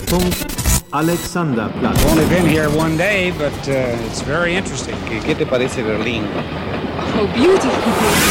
Alexanderplatz. I've only been here one day, but it's very interesting. ¿Qué te parece Berlín? Oh, beautiful.